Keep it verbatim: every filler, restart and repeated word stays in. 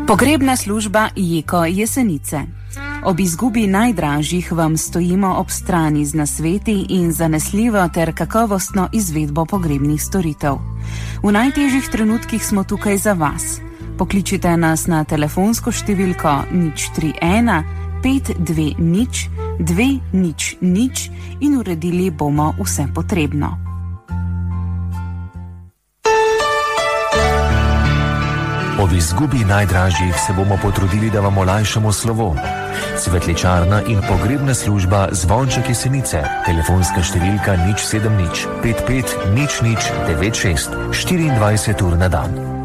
Pogrebna služba Jeko Jesenice. Ob izgubi najdražjih vam stojimo ob strani z nasveti in zanesljivo ter kakovostno izvedbo pogrebnih storitev. V najtežjih trenutkih smo tukaj za vas. Pokličite nas na telefonsko številko nič tri ena pet dve nič dve nič nič in uredili bomo vse potrebno. Ob izgubi najdražjih se bomo potrudili, da vam olajšamo slovo. Svetličarna in pogrebna služba Zvonček Jesenice. Telefonska številka nič sedem nič pet pet nič nič devet šest štiriindvajset ur na dan.